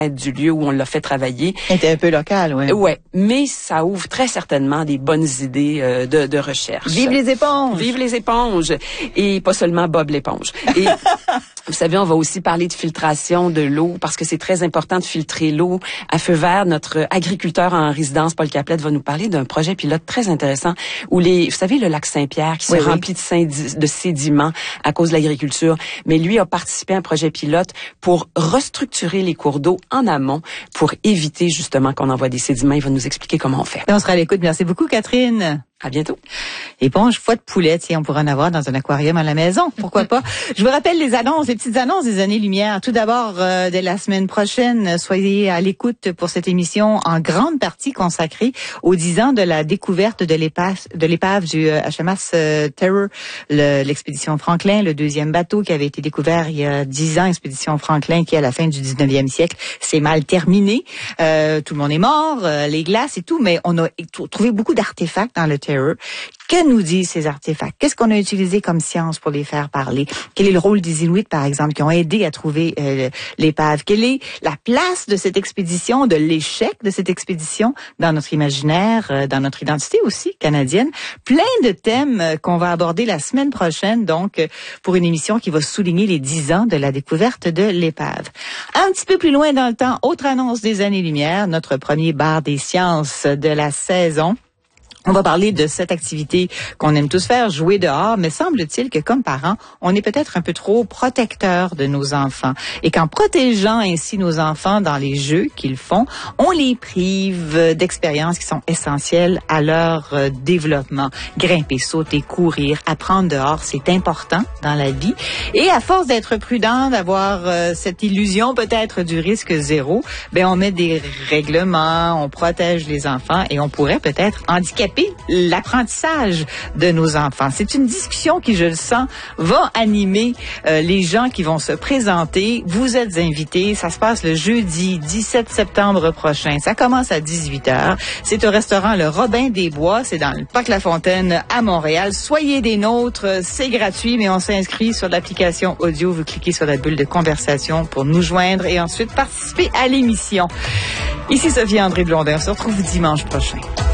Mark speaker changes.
Speaker 1: du lieu où on l'a fait travailler.
Speaker 2: C'était un peu local, oui.
Speaker 1: Ouais, mais ça ouvre très certainement des bonnes idées de recherche.
Speaker 2: Vive les éponges!
Speaker 1: Vive les éponges! Et pas seulement Bob l'éponge. Et vous savez, on va aussi parler de filtration de l'eau parce que c'est très important de filtrer l'eau à feu vert. Notre agriculteur en résidence, Paul Caplette, va nous parler d'un projet pilote très intéressant où vous savez, le lac Saint-Pierre qui se remplit de sédiments à cause de l'agriculture. Mais lui a participé à un projet pilote pour restructurer les cours d'eau en amont pour éviter justement qu'on envoie des sédiments. Il va nous expliquer comment on fait.
Speaker 2: Et on sera à l'écoute. Merci beaucoup, Catherine.
Speaker 1: À bientôt.
Speaker 2: Éponge, foie de poulet, tiens, on pourrait en avoir dans un aquarium à la maison. Pourquoi pas? Je vous rappelle les petites annonces des années-lumière. Tout d'abord, dès la semaine prochaine, soyez à l'écoute pour cette émission en grande partie consacrée aux 10 ans de la découverte de l'épave du HMS Terror, l'expédition Franklin, le deuxième bateau qui avait été découvert il y a 10 ans, expédition Franklin qui à la fin du 19e siècle s'est mal terminée. Tout le monde est mort, les glaces et tout, mais on a trouvé beaucoup d'artefacts dans le Terror. Que nous disent ces artefacts? Qu'est-ce qu'on a utilisé comme science pour les faire parler? Quel est le rôle des Inuits, par exemple, qui ont aidé à trouver l'épave? Quelle est la place de cette expédition, de l'échec de cette expédition dans notre imaginaire, dans notre identité aussi canadienne? Plein de thèmes qu'on va aborder la semaine prochaine, donc, pour une émission qui va souligner les 10 ans de la découverte de l'épave. Un petit peu plus loin dans le temps, autre annonce des années-lumière, notre premier bar des sciences de la saison. On va parler de cette activité qu'on aime tous faire, jouer dehors, mais semble-t-il que comme parents, on est peut-être un peu trop protecteurs de nos enfants. Et qu'en protégeant ainsi nos enfants dans les jeux qu'ils font, on les prive d'expériences qui sont essentielles à leur développement. Grimper, sauter, courir, apprendre dehors, c'est important dans la vie. Et à force d'être prudent, d'avoir cette illusion peut-être du risque zéro, on met des règlements, on protège les enfants et on pourrait peut-être handicaper l'apprentissage de nos enfants. C'est une discussion qui, je le sens, va animer les gens qui vont se présenter. Vous êtes invités. Ça se passe le jeudi 17 septembre prochain. Ça commence à 18h. C'est au restaurant Le Robin des Bois. C'est dans le Parc La Fontaine à Montréal. Soyez des nôtres. C'est gratuit, mais on s'inscrit sur l'application audio. Vous cliquez sur la bulle de conversation pour nous joindre et ensuite participer à l'émission. Ici Sophie André Blondin. On se retrouve dimanche prochain.